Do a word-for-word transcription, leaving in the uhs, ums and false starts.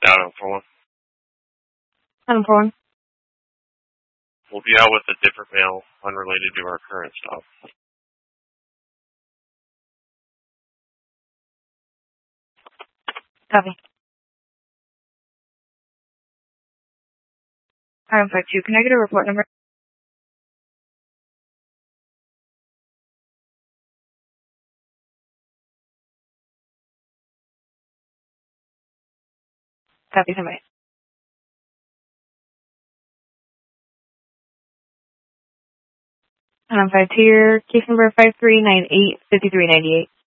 Down on four one. Down four one. We'll be out with a different mail unrelated to our current stop. Copy. R M five two, can I get a report number? Copy, somebody. R M five two, case number five three nine eight five three nine eight.